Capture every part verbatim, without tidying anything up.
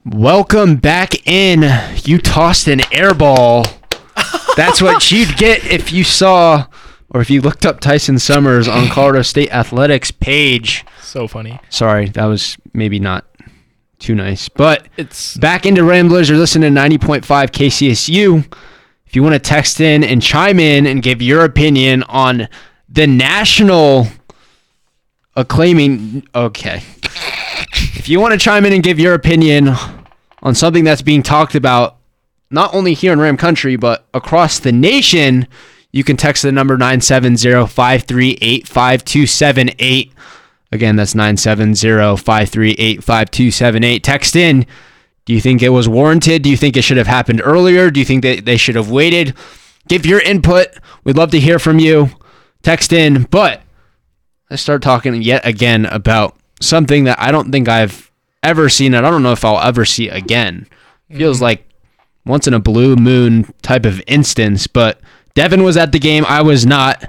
Welcome back in. You tossed an air ball. That's what you'd get if you saw or if you looked up Tyson Summers on Colorado State Athletics page. So funny. Sorry, that was maybe not too nice. But It's back into Ramblers. You're listening to ninety point five K C S U. If you want to text in and chime in and give your opinion on the national acclaiming... Okay. If you want to chime in and give your opinion on something that's being talked about, not only here in Ram Country, but across the nation, you can text the number nine seven zero, five three eight, five two seven eight. Again, that's nine seven zero, five three eight, five two seven eight. Text in. Do you think it was warranted? Do you think it should have happened earlier? Do you think that they should have waited? Give your input. We'd love to hear from you. Text in. But let's start talking yet again about something that I don't think I've ever seen, and I don't know if I'll ever see again. Feels Mm-hmm. like once in a blue moon type of instance, but Devin was at the game. I was not.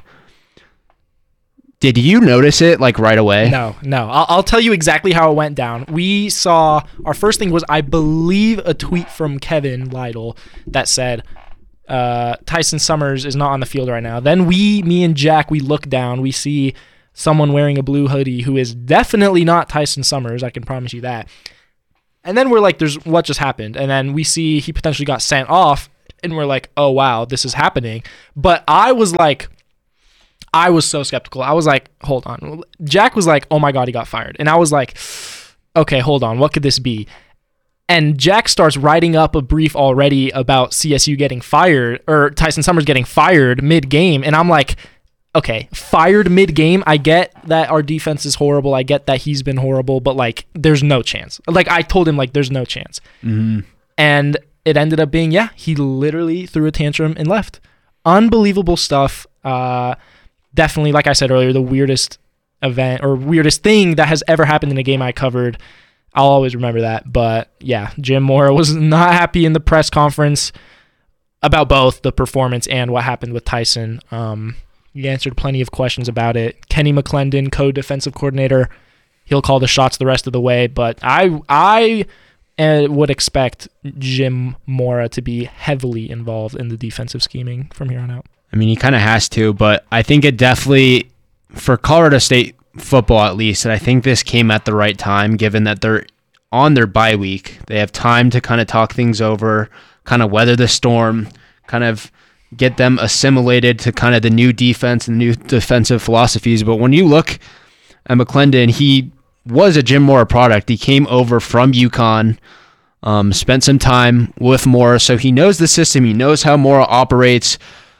Did you notice it like right away? No, no. I'll, I'll tell you exactly how it went down. We saw, our first thing was, I believe, a tweet from Kevin Lytle that said, uh, Tyson Summers is not on the field right now. Then we, me and Jack, we look down. We see someone wearing a blue hoodie who is definitely not Tyson Summers. I can promise you that. And then we're like, there's what just happened? And then we see he potentially got sent off, and we're like, oh, wow, this is happening. But I was like, I was so skeptical. I was like, hold on. Jack was like, oh my God, he got fired. And I was like, okay, hold on. What could this be? And Jack starts writing up a brief already about C S U getting fired, or Tyson Summers getting fired mid-game. And I'm like, okay, fired mid-game. I get that our defense is horrible. I get that he's been horrible, but like, there's no chance. Like, I told him, like, there's no chance. Mm-hmm. And it ended up being, yeah, he literally threw a tantrum and left. Unbelievable stuff. Uh, definitely, like I said earlier, the weirdest event or weirdest thing that has ever happened in a game I covered. I'll always remember that. But yeah, Jim Mora was not happy in the press conference about both the performance and what happened with Tyson. Um, he answered plenty of questions about it. Kenny McClendon, co-defensive coordinator, he'll call the shots the rest of the way. But I, I uh, would expect Jim Mora to be heavily involved in the defensive scheming from here on out. I mean, he kind of has to, but I think it definitely, for Colorado State football at least, and I think this came at the right time, given that they're on their bye week. They have time to kind of talk things over, kind of weather the storm, kind of get them assimilated to kind of the new defense and new defensive philosophies. But when you look at McClendon, he was a Jim Mora product. He came over from UConn, um, spent some time with Mora, so he knows the system. He knows how Mora operates.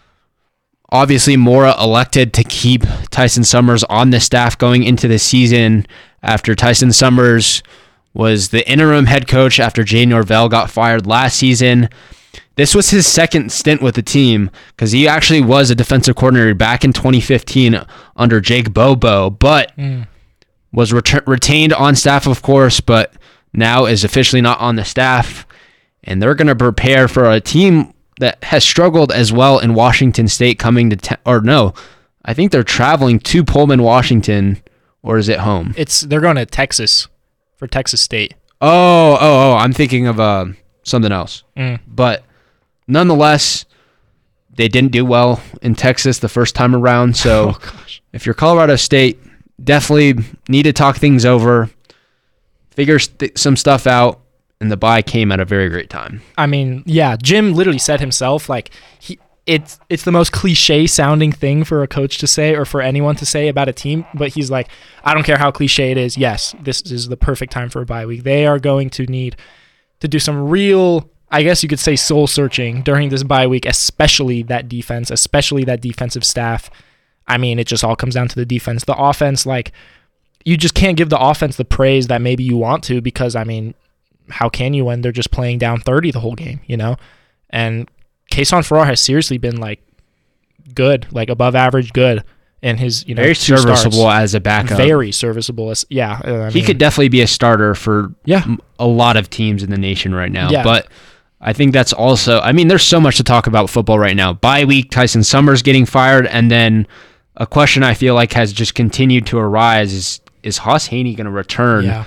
Obviously, Mora elected to keep Tyson Summers on the staff going into the season after Tyson Summers was the interim head coach after Jay Norvell got fired last season. This was his second stint with the team because he actually was a defensive coordinator back in twenty fifteen under Jake Bobo, but Mm. was ret- retained on staff, of course, but now is officially not on the staff. And they're going to prepare for a team that has struggled as well in Washington State coming to, te- or no, I think they're traveling to Pullman, Washington, or is it home? It's they're going to Texas for Texas State. Oh, oh, oh, I'm thinking of uh, something else. Mm. But nonetheless, they didn't do well in Texas the first time around. So Oh, gosh. if you're Colorado State, definitely need to talk things over, figure st- some stuff out. And the bye came at a very great time. I mean, yeah, Jim literally said himself, like, he it's it's the most cliche sounding thing for a coach to say or for anyone to say about a team, but he's like, I don't care how cliche it is. Yes, this is the perfect time for a bye week. They are going to need to do some real, I guess you could say, soul searching during this bye week, especially that defense, especially that defensive staff. I mean, it just all comes down to the defense. The offense, like, you just can't give the offense the praise that maybe you want to because, I mean, how can you when they're just playing down thirty the whole game, you know? And Kason Farrar has seriously been, like, good, like above average good in his, you know, Very two serviceable starts. as a backup. Very serviceable. As, yeah. uh, I he mean, could definitely be a starter for Yeah. m- a lot of teams in the nation right now. Yeah. But I think that's also, I mean, there's so much to talk about football right now. Bye week, Tyson Summers getting fired, and then a question I feel like has just continued to arise is, is Haas Haney going to return? Yeah.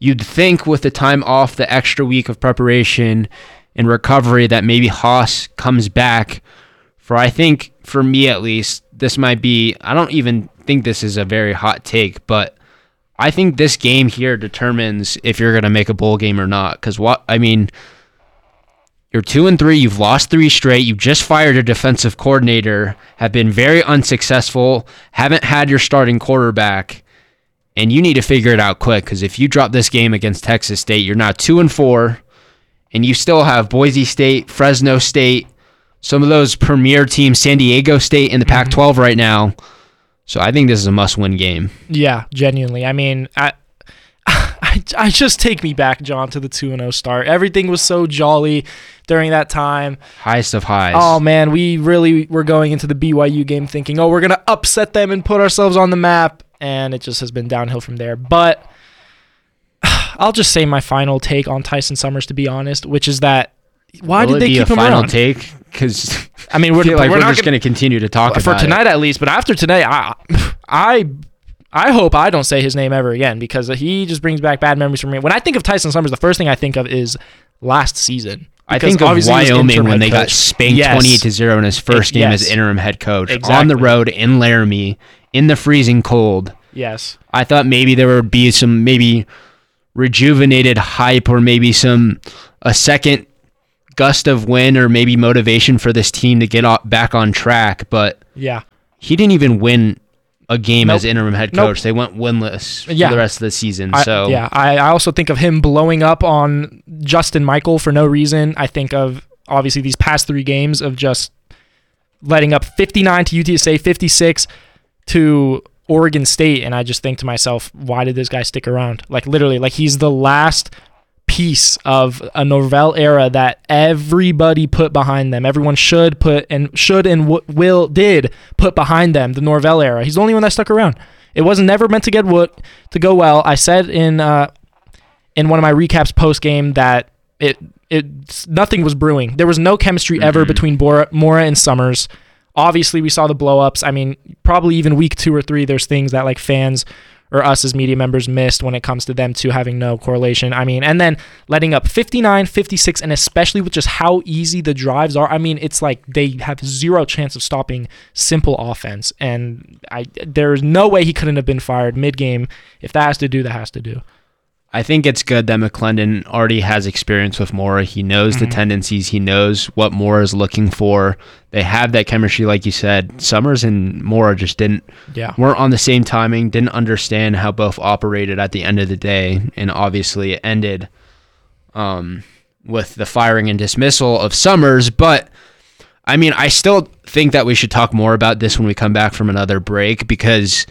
you'd think with the time off, the extra week of preparation and recovery, that maybe Haas comes back for, I think, for me at least, this might be, I don't even think this is a very hot take, but I think this game here determines if you're going to make a bowl game or not. Because what, I mean, you're two and three, you've lost three straight, you just fired a defensive coordinator, have been very unsuccessful, haven't had your starting quarterback, and you need to figure it out quick, because if you drop this game against Texas State, you're now two and four, and you still have Boise State, Fresno State, some of those premier teams, San Diego State in the Pac twelve right now. So I think this is a must-win game. Yeah, genuinely. I mean, I, I, I just take me back, John, to the two and oh start. Everything was so jolly during that time. Highest of highs. Oh, man, we really were going into the B Y U game thinking, oh, we're going to upset them and put ourselves on the map, and it just has been downhill from there. But I'll just say my final take on Tyson Summers, to be honest, which is that why Will did they it be keep a him final around? take? Because I mean, we're, I feel like we're, we're, not just going to continue to talk for about tonight it. at least. But after tonight, I, I, I hope I don't say his name ever again, because he just brings back bad memories for me. When I think of Tyson Summers, the first thing I think of is last season. I Because think of obviously he was Wyoming interim when head they got coach. spanked Yes. twenty-eight to zero in his first It- game yes. as interim head coach on Exactly. the road in Laramie in the freezing cold. Yes. I thought maybe there would be some maybe rejuvenated hype or maybe some a second gust of wind or maybe motivation for this team to get off, back on track, but Yeah. he didn't even win a game Nope. as interim head Nope. coach. They went winless for Yeah. the rest of the season. I, so yeah, I, I also think of him blowing up on Justin Michael for no reason. I think of obviously these past three games of just letting up fifty-nine to U T S A, fifty-six to Oregon State, and I just think to myself, why did this guy stick around? Like literally, like he's the last piece of a Norvell era that everybody put behind them. Everyone should put and should and w- will did put behind them. The Norvell era. He's the only one that stuck around. It was never meant to get what to go well. I said in uh, in one of my recaps post game that it it nothing was brewing. There was no chemistry ever Mm-hmm. between Bora, Mora and Summers. Obviously, we saw the blow-ups. I mean, probably even week two or three, there's things that like fans or us as media members missed when it comes to them two having no correlation. I mean, and then letting up fifty-nine, fifty-six, and especially with just how easy the drives are. I mean, it's like they have zero chance of stopping simple offense. And I there's no way he couldn't have been fired mid-game. If that has to do, that has to do. I think it's good that McClendon already has experience with Mora. He knows Mm-hmm. the tendencies. He knows what Mora is looking for. They have that chemistry, like you said. Summers and Mora just didn't Yeah. weren't on the same timing, didn't understand how both operated at the end of the day, and obviously it ended um, with the firing and dismissal of Summers. But, I mean, I still think that we should talk more about this when we come back from another break because,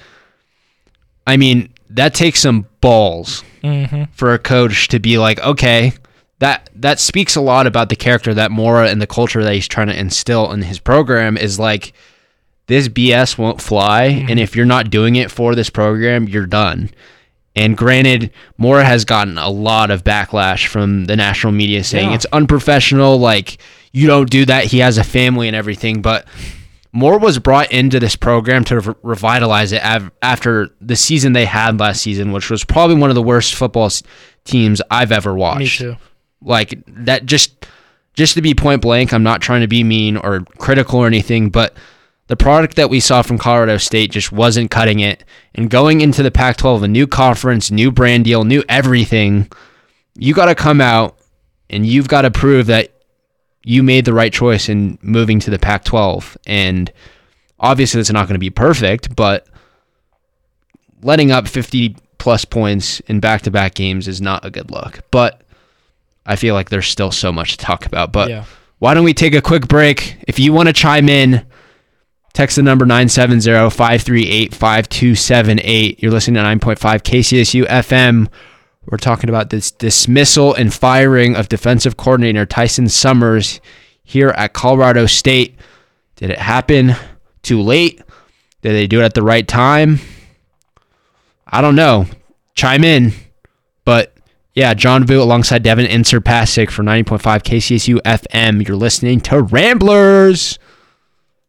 I mean, that takes some balls Mm-hmm. for a coach to be like, okay, that that speaks a lot about the character that Mora and the culture that he's trying to instill in his program is like, this B S won't fly, Mm-hmm. and if you're not doing it for this program, you're done. And granted, Mora has gotten a lot of backlash from the national media saying Yeah. it's unprofessional, like, you don't do that, he has a family and everything, but Moore was brought into this program to re- revitalize it av- after the season they had last season, which was probably one of the worst football s- teams I've ever watched. Me too. Like that, just just to be point blank, I'm not trying to be mean or critical or anything, but the product that we saw from Colorado State just wasn't cutting it. And going into the Pac twelve, a new conference, new brand deal, new everything, you got to come out and you've got to prove that you made the right choice in moving to the Pac twelve. And obviously it's not going to be perfect, but letting up fifty plus points in back-to-back games is not a good look. But I feel like there's still so much to talk about. But Yeah. why don't we take a quick break? If you want to chime in, text the number nine seven zero, five three eight, five two seven eight. You're listening to nine point five K C S U F M. We're talking about this dismissal and firing of defensive coordinator Tyson Summers here at Colorado State. Did it happen too late? Did they do it at the right time? I don't know. Chime in. But yeah, John Vu alongside Devin Inserpasic for ninety point five K C S U F M. You're listening to Ramblers.